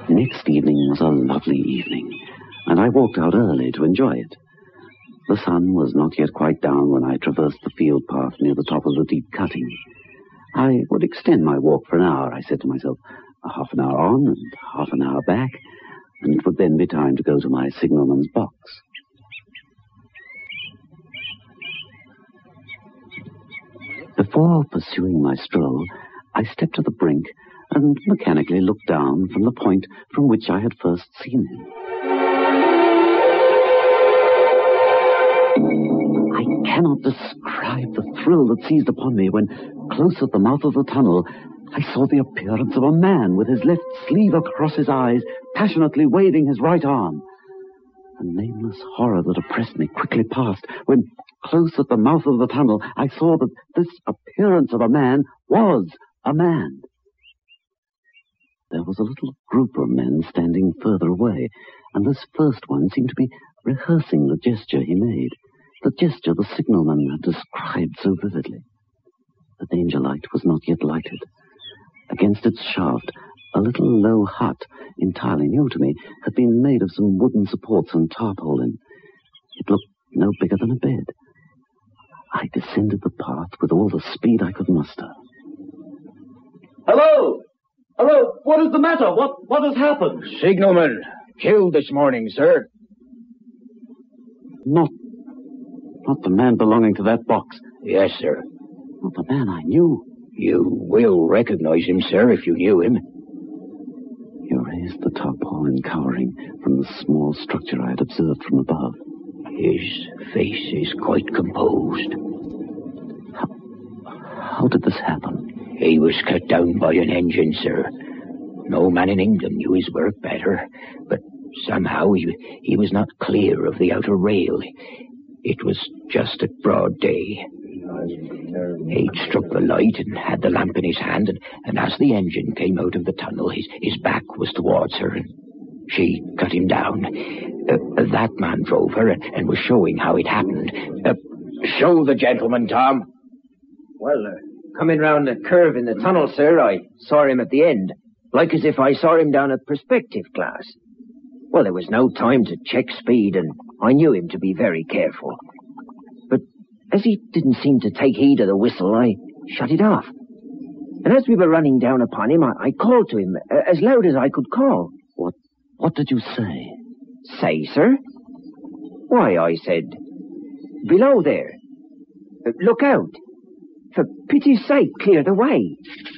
Next evening was a lovely evening, and I walked out early to enjoy it. The sun was not yet quite down when I traversed the field path near the top of the deep cutting. I would extend my walk for an hour, I said to myself, a half an hour on and half an hour back, and it would then be time to go to my signalman's box. Before pursuing my stroll, I stepped to the brink and mechanically looked down from the point from which I had first seen him. I cannot describe the thrill that seized upon me when, close at the mouth of the tunnel, I saw the appearance of a man with his left sleeve across his eyes, passionately waving his right arm. A nameless horror that oppressed me quickly passed when, close at the mouth of the tunnel, I saw that this appearance of a man was a man. There was a little group of men standing further away, and this first one seemed to be rehearsing the gesture he made, the gesture the signalman had described so vividly. The danger light was not yet lighted. Against its shaft, a little low hut, entirely new to me, had been made of some wooden supports and tarpaulin. It looked no bigger than a bed. I descended the path with all the speed I could muster. Hello! Hello! What is the matter? What has happened? Signalman, killed this morning, sir. Not the man belonging to that box. Yes, sir. Not the man I knew. You will recognize him, sir, if you knew him. He raised the tarpaulin cowering from the small structure I had observed from above. His face is quite composed. How did this happen? He was cut down by an engine, sir. No man in England knew his work better, but somehow he was not clear of the outer rail. It was just at broad day. He'd struck the light and had the lamp in his hand, and as the engine came out of the tunnel, his back was towards her, and she cut him down. That man drove her and was showing how it happened. Show the gentleman, Tom. Well, coming round the curve in the tunnel, sir, I saw him at the end, like as if I saw him down a perspective glass. Well, there was no time to check speed, and I knew him to be very careful. But as he didn't seem to take heed of the whistle, I shut it off. And as we were running down upon him, I called to him as loud as I could call. What did you say? Say, sir? Why, I said, below there. Look out. For pity's sake, clear the way.